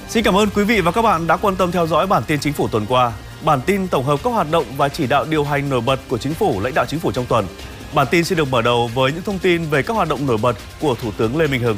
Xin cảm ơn quý vị và các bạn đã quan tâm theo dõi bản tin chính phủ tuần qua. Bản tin tổng hợp các hoạt động và chỉ đạo điều hành nổi bật của chính phủ, lãnh đạo chính phủ trong tuần. Bản tin xin được mở đầu với những thông tin về các hoạt động nổi bật của Thủ tướng Lê Minh Hưng.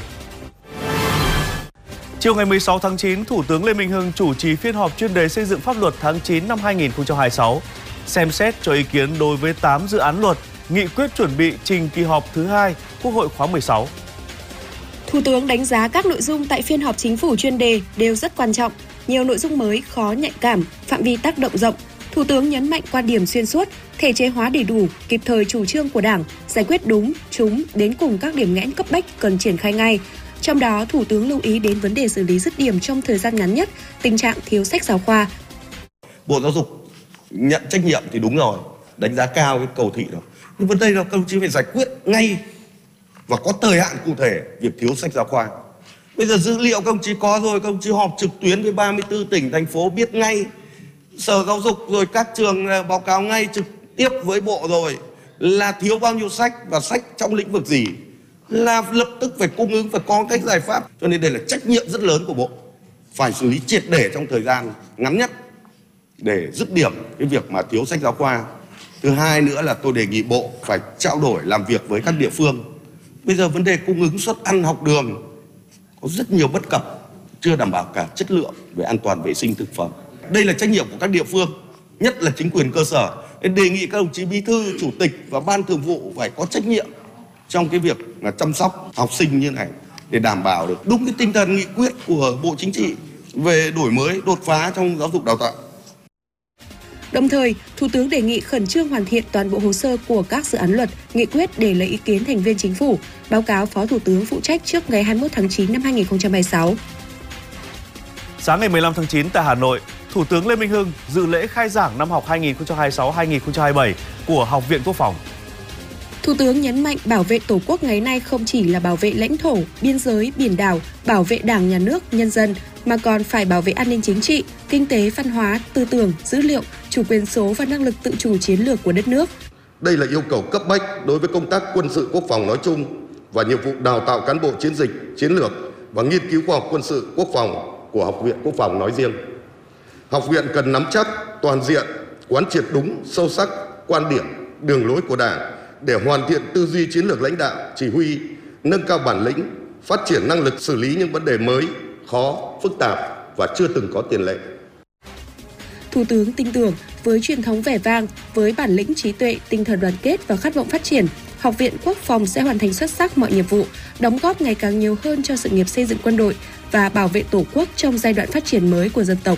Chiều ngày 16 tháng 9, Thủ tướng Lê Minh Hưng chủ trì phiên họp chuyên đề xây dựng pháp luật tháng 9 năm 2026, xem xét cho ý kiến đối với 8 dự án luật, nghị quyết chuẩn bị trình kỳ họp thứ 2 Quốc hội khóa 16. Thủ tướng đánh giá các nội dung tại phiên họp chính phủ chuyên đề đều rất quan trọng, nhiều nội dung mới, khó nhạy cảm, phạm vi tác động rộng. Thủ tướng nhấn mạnh quan điểm xuyên suốt, thể chế hóa đầy đủ, kịp thời chủ trương của Đảng, giải quyết đúng, trúng, đến cùng các điểm nghẽn cấp bách cần triển khai ngay. Trong đó, Thủ tướng lưu ý đến vấn đề xử lý dứt điểm trong thời gian ngắn nhất, tình trạng thiếu sách giáo khoa. Bộ Giáo dục nhận trách nhiệm thì đúng rồi, đánh giá cao cái cầu thị rồi. Nhưng vấn đề là công chí phải giải quyết ngay và có thời hạn cụ thể việc thiếu sách giáo khoa. Bây giờ dữ liệu công chí có rồi, công chí họp trực tuyến với 34 tỉnh, thành phố biết ngay. Sở Giáo dục rồi các trường báo cáo ngay trực tiếp với Bộ rồi là thiếu bao nhiêu sách và sách trong lĩnh vực gì. Là lập tức phải cung ứng, phải có cách giải pháp. Cho nên đây là trách nhiệm rất lớn của Bộ. Phải xử lý triệt để trong thời gian ngắn nhất để dứt điểm cái việc mà thiếu sách giáo khoa. Thứ hai nữa là tôi đề nghị Bộ phải trao đổi làm việc với các địa phương. Bây giờ vấn đề cung ứng suất ăn học đường có rất nhiều bất cập, chưa đảm bảo cả chất lượng về an toàn vệ sinh thực phẩm. Đây là trách nhiệm của các địa phương, nhất là chính quyền cơ sở. Nên đề nghị các đồng chí bí thư, chủ tịch và ban thường vụ phải có trách nhiệm trong cái việc là chăm sóc học sinh như này để đảm bảo được đúng cái tinh thần nghị quyết của Bộ Chính trị về đổi mới đột phá trong giáo dục đào tạo. Đồng thời, Thủ tướng đề nghị khẩn trương hoàn thiện toàn bộ hồ sơ của các dự án luật, nghị quyết để lấy ý kiến thành viên chính phủ, báo cáo Phó Thủ tướng phụ trách trước ngày 21 tháng 9 năm 2026. Sáng ngày 15 tháng 9 tại Hà Nội, Thủ tướng Lê Minh Hưng dự lễ khai giảng năm học 2026-2027 của Học viện Quốc phòng. Thủ tướng nhấn mạnh bảo vệ Tổ quốc ngày nay không chỉ là bảo vệ lãnh thổ, biên giới, biển đảo, bảo vệ Đảng, Nhà nước, nhân dân, mà còn phải bảo vệ an ninh chính trị, kinh tế, văn hóa, tư tưởng, dữ liệu, chủ quyền số và năng lực tự chủ chiến lược của đất nước. Đây là yêu cầu cấp bách đối với công tác quân sự quốc phòng nói chung và nhiệm vụ đào tạo cán bộ chiến dịch, chiến lược và nghiên cứu khoa học quân sự quốc phòng của Học viện Quốc phòng nói riêng. Học viện cần nắm chắc toàn diện, quán triệt đúng, sâu sắc quan điểm, đường lối của Đảng để hoàn thiện tư duy chiến lược lãnh đạo, chỉ huy, nâng cao bản lĩnh, phát triển năng lực xử lý những vấn đề mới, khó, phức tạp và chưa từng có tiền lệ. Thủ tướng tin tưởng với truyền thống vẻ vang, với bản lĩnh trí tuệ, tinh thần đoàn kết và khát vọng phát triển, Học viện Quốc phòng sẽ hoàn thành xuất sắc mọi nhiệm vụ, đóng góp ngày càng nhiều hơn cho sự nghiệp xây dựng quân đội và bảo vệ Tổ quốc trong giai đoạn phát triển mới của dân tộc.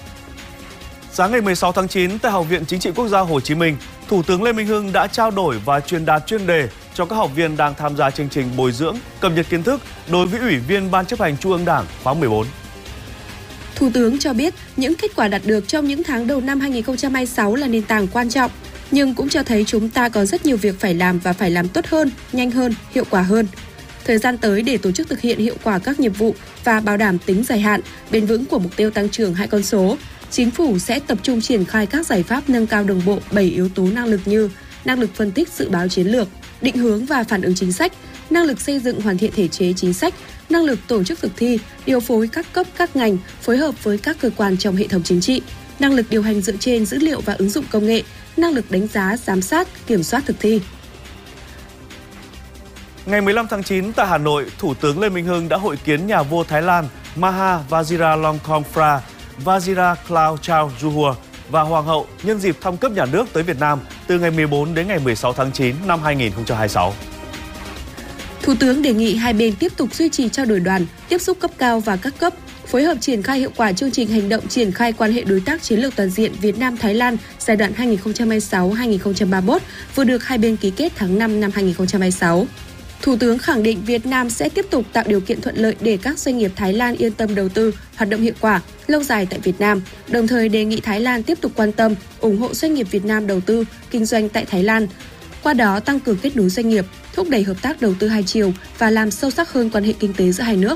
Sáng ngày 16 tháng 9 tại Học viện Chính trị Quốc gia Hồ Chí Minh, Thủ tướng Lê Minh Hưng đã trao đổi và truyền đạt chuyên đề cho các học viên đang tham gia chương trình bồi dưỡng, cập nhật kiến thức đối với Ủy viên Ban chấp hành Trung ương Đảng khóa 14. Thủ tướng cho biết những kết quả đạt được trong những tháng đầu năm 2026 là nền tảng quan trọng, nhưng cũng cho thấy chúng ta có rất nhiều việc phải làm và phải làm tốt hơn, nhanh hơn, hiệu quả hơn. Thời gian tới để tổ chức thực hiện hiệu quả các nhiệm vụ và bảo đảm tính dài hạn, bền vững của mục tiêu tăng trưởng 2 con số, Chính phủ sẽ tập trung triển khai các giải pháp nâng cao đồng bộ 7 yếu tố năng lực như năng lực phân tích dự báo chiến lược, định hướng và phản ứng chính sách, năng lực xây dựng hoàn thiện thể chế chính sách, năng lực tổ chức thực thi, điều phối các cấp các ngành, phối hợp với các cơ quan trong hệ thống chính trị, năng lực điều hành dựa trên dữ liệu và ứng dụng công nghệ, năng lực đánh giá, giám sát, kiểm soát thực thi. Ngày 15 tháng 9 tại Hà Nội, Thủ tướng Lê Minh Hưng đã hội kiến nhà vua Thái Lan Maha Vajiralongkorn Vajiraklao và Hoàng hậu nhân dịp thăm cấp nhà nước tới Việt Nam từ ngày 14 đến ngày 16 tháng 9 năm 2026. Thủ tướng đề nghị hai bên tiếp tục duy trì trao đổi đoàn, tiếp xúc cấp cao và các cấp, phối hợp triển khai hiệu quả chương trình hành động triển khai quan hệ đối tác chiến lược toàn diện Việt Nam-Thái Lan giai đoạn 2026-2031 vừa được hai bên ký kết tháng 5 năm 2026. Thủ tướng khẳng định Việt Nam sẽ tiếp tục tạo điều kiện thuận lợi để các doanh nghiệp Thái Lan yên tâm đầu tư, hoạt động hiệu quả, lâu dài tại Việt Nam, đồng thời đề nghị Thái Lan tiếp tục quan tâm, ủng hộ doanh nghiệp Việt Nam đầu tư, kinh doanh tại Thái Lan, qua đó tăng cường kết nối doanh nghiệp, thúc đẩy hợp tác đầu tư hai chiều và làm sâu sắc hơn quan hệ kinh tế giữa hai nước.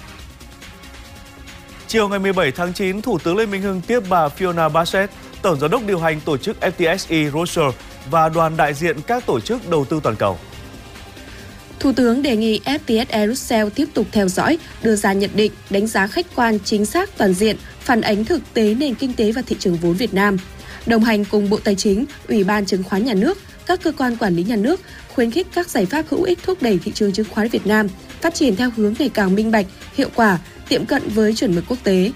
Chiều ngày 17 tháng 9, Thủ tướng Lê Minh Hưng tiếp bà Fiona Bassett, Tổng giám đốc điều hành tổ chức FTSE Russell và đoàn đại diện các tổ chức đầu tư toàn cầu. Thủ tướng đề nghị FTSE Russell tiếp tục theo dõi, đưa ra nhận định, đánh giá khách quan, chính xác, toàn diện, phản ánh thực tế nền kinh tế và thị trường vốn Việt Nam. Đồng hành cùng Bộ Tài chính, Ủy ban Chứng khoán Nhà nước, các cơ quan quản lý nhà nước, khuyến khích các giải pháp hữu ích thúc đẩy thị trường chứng khoán Việt Nam phát triển theo hướng ngày càng minh bạch, hiệu quả, tiệm cận với chuẩn mực quốc tế.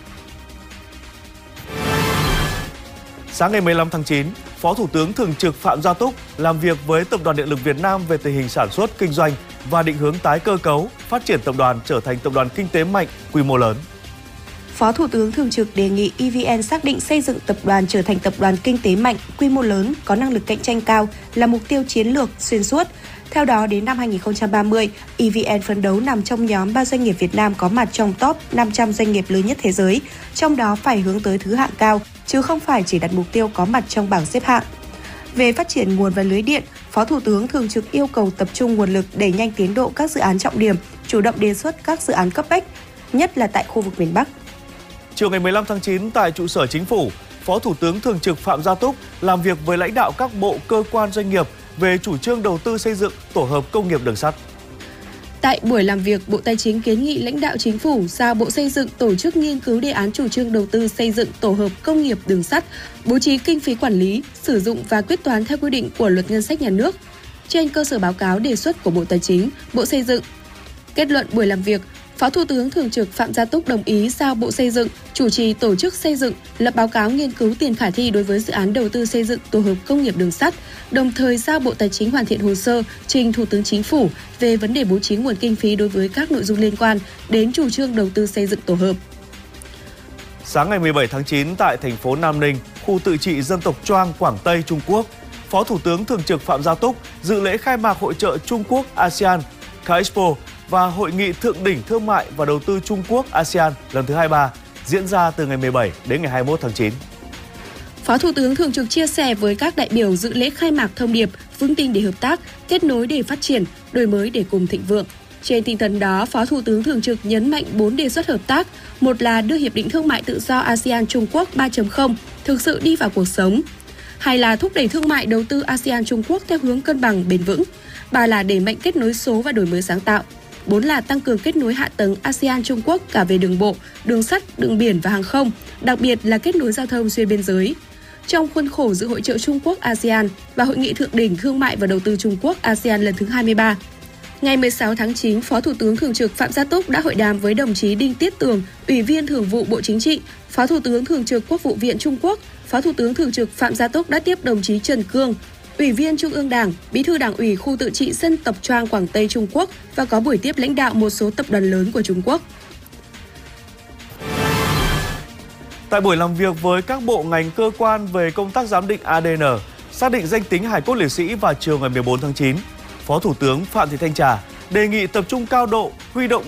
Sáng ngày 15 tháng 9, Phó Thủ tướng Thường trực Phạm Gia Túc làm việc với Tập đoàn Điện lực Việt Nam về tình hình sản xuất, kinh doanh và định hướng tái cơ cấu, phát triển tập đoàn trở thành tập đoàn kinh tế mạnh, quy mô lớn. Phó Thủ tướng Thường trực đề nghị EVN xác định xây dựng tập đoàn trở thành tập đoàn kinh tế mạnh, quy mô lớn, có năng lực cạnh tranh cao là mục tiêu chiến lược xuyên suốt. Theo đó, đến năm 2030, EVN phấn đấu nằm trong nhóm 3 doanh nghiệp Việt Nam có mặt trong top 500 doanh nghiệp lớn nhất thế giới, trong đó phải hướng tới thứ hạng cao, chứ không phải chỉ đặt mục tiêu có mặt trong bảng xếp hạng. Về phát triển nguồn và lưới điện, Phó Thủ tướng Thường trực yêu cầu tập trung nguồn lực đẩy nhanh tiến độ các dự án trọng điểm, chủ động đề xuất các dự án cấp bách, nhất là tại khu vực miền Bắc. Chiều ngày 15 tháng 9 tại trụ sở Chính phủ, Phó Thủ tướng Thường trực Phạm Gia Túc làm việc với lãnh đạo các bộ, cơ quan, doanh nghiệp về chủ trương đầu tư xây dựng tổ hợp công nghiệp đường sắt. Tại buổi làm việc, Bộ Tài chính kiến nghị lãnh đạo Chính phủ giao Bộ Xây dựng tổ chức nghiên cứu đề án chủ trương đầu tư xây dựng tổ hợp công nghiệp đường sắt, bố trí kinh phí quản lý, sử dụng và quyết toán theo quy định của Luật Ngân sách Nhà nước, trên cơ sở báo cáo đề xuất của Bộ Tài chính, Bộ Xây dựng. Kết luận buổi làm việc, Phó Thủ tướng Thường trực Phạm Gia Túc đồng ý giao Bộ Xây dựng chủ trì tổ chức xây dựng, lập báo cáo nghiên cứu tiền khả thi đối với dự án đầu tư xây dựng tổ hợp công nghiệp đường sắt, đồng thời giao Bộ Tài chính hoàn thiện hồ sơ trình Thủ tướng Chính phủ về vấn đề bố trí nguồn kinh phí đối với các nội dung liên quan đến chủ trương đầu tư xây dựng tổ hợp. Sáng ngày 17 tháng 9 tại thành phố Nam Ninh, khu tự trị dân tộc Choang, Quảng Tây, Trung Quốc, Phó Thủ tướng Thường trực Phạm Gia Túc dự lễ khai mạc hội chợ Trung Quốc ASEAN K-Expo và Hội nghị Thượng đỉnh Thương mại và Đầu tư Trung Quốc ASEAN lần thứ 23 diễn ra từ ngày 17 đến ngày 21 tháng 9. Phó Thủ tướng Thường trực chia sẻ với các đại biểu dự lễ khai mạc thông điệp vững tin để hợp tác, kết nối để phát triển, đổi mới để cùng thịnh vượng. Trên tinh thần đó, Phó Thủ tướng Thường trực nhấn mạnh 4 đề xuất hợp tác. Một là đưa Hiệp định Thương mại Tự do ASEAN Trung Quốc 3.0 thực sự đi vào cuộc sống. Hai là thúc đẩy thương mại đầu tư ASEAN Trung Quốc theo hướng cân bằng bền vững. Ba là đẩy mạnh kết nối số và đổi mới sáng tạo. 4 là tăng cường kết nối hạ tầng ASEAN Trung Quốc cả về đường bộ, đường sắt, đường biển và hàng không, đặc biệt là kết nối giao thông xuyên biên giới. Trong khuôn khổ dự hội chợ Trung Quốc ASEAN và Hội nghị Thượng đỉnh Thương mại và Đầu tư Trung Quốc ASEAN lần thứ 23. Ngày 16 tháng 9, Phó Thủ tướng Thường trực Phạm Gia Túc đã hội đàm với đồng chí Đinh Tiết Tường, Ủy viên Thường vụ Bộ Chính trị, Phó Thủ tướng Thường trực Quốc vụ viện Trung Quốc. Phó Thủ tướng Thường trực Phạm Gia Túc đã tiếp đồng chí Trần Cương, Ủy viên Trung ương Đảng, Bí thư Đảng ủy khu tự trị dân tộc Choang, Quảng Tây, Trung Quốc và có buổi tiếp lãnh đạo một số tập đoàn lớn của Trung Quốc. Tại buổi làm việc với các bộ ngành cơ quan về công tác giám định ADN, xác định danh tính hài cốt liệt sĩ vào chiều ngày 14 tháng 9, Phó Thủ tướng Phạm Thị Thanh Trà đề nghị tập trung cao độ huy động